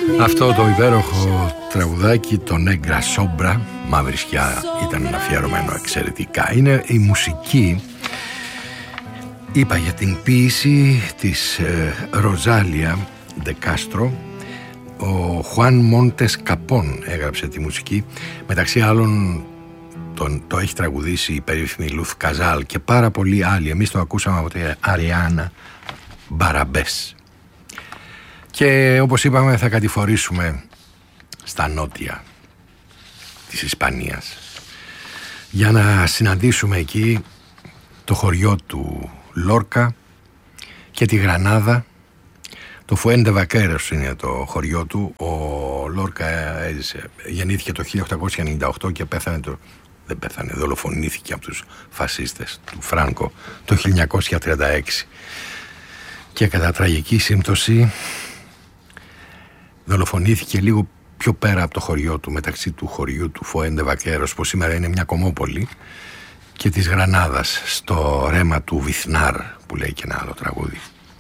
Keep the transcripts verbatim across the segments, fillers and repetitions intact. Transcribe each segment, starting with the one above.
Αυτό το υπέροχο τραγουδάκι, το Νέγκρα Σόμπρα, μαύρη σκιά, ήταν αφιερωμένο εξαιρετικά. Είναι η μουσική, είπα, για την ποίηση της ε, Ροζάλια Ντε Κάστρο. Ο Χουάν Μόντες Καπόν έγραψε τη μουσική. Μεταξύ άλλων τον, το έχει τραγουδήσει η περίφημη Λουθ Καζάλ και πάρα πολλοί άλλοι. Εμείς το ακούσαμε από την Αριάννα Μπαραμπές. Και όπως είπαμε, θα κατηφορήσουμε στα νότια της Ισπανίας για να συναντήσουμε εκεί το χωριό του Λόρκα και τη Γρανάδα. Το Φουέντε Βακέρος είναι το χωριό του. Ο Λόρκα έζησε, γεννήθηκε το χίλια οκτακόσια ενενήντα οκτώ και πέθανε το, δεν πέθανε, δολοφονήθηκε από τους φασίστες του Φράνκο το χίλια εννιακόσια τριάντα έξι και κατά τραγική σύμπτωση δολοφονήθηκε λίγο πιο πέρα από το χωριό του, μεταξύ του χωριού του Φουέντε Βακέρος, που σήμερα είναι μια κομμόπολη, και της Γρανάδας, στο ρέμα του Βιθνάρ, που λέει και ένα άλλο τραγούδι.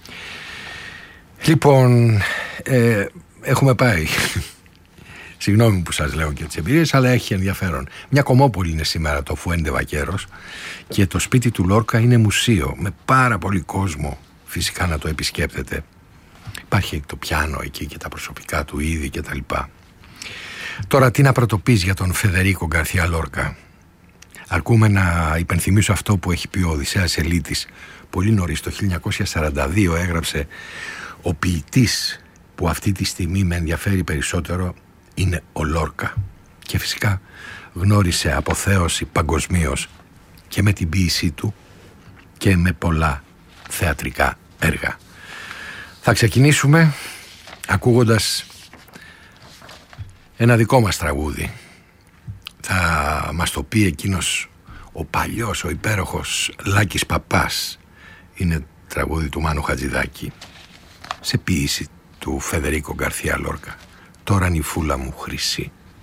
Λοιπόν, ε, έχουμε πάει. Συγγνώμη που σας λέω και τις εμπειρίες, αλλά έχει ενδιαφέρον. Μια κομμόπολη είναι σήμερα το Φουέντε Βακέρος και το σπίτι του Λόρκα είναι μουσείο με πάρα πολύ κόσμο, φυσικά, να το επισκέπτεται. Υπάρχει το πιάνο εκεί και τα προσωπικά του είδη και τα λοιπά. Τώρα τι να πρωτοπείς για τον Φεδερίκο Γκαρθία Λόρκα. Αρκούμε να υπενθυμίσω αυτό που έχει πει ο Οδυσσέας Ελίτης πολύ νωρίς, το χίλια εννιακόσια σαράντα δύο έγραψε: ο ποιητής που αυτή τη στιγμή με ενδιαφέρει περισσότερο είναι ο Λόρκα. Και φυσικά γνώρισε αποθέωση παγκοσμίως και με την ποίησή του και με πολλά θεατρικά έργα. Θα ξεκινήσουμε ακούγοντας ένα δικό μας τραγούδι. Θα μας το πει εκείνος ο παλιός, ο υπέροχος Λάκης Παπάς. Είναι τραγούδι του Μάνου Χατζηδάκη σε ποίηση του Φεδερίκο Γκαρθία Λόρκα. Τώρα νυφούλα μου χρυσή.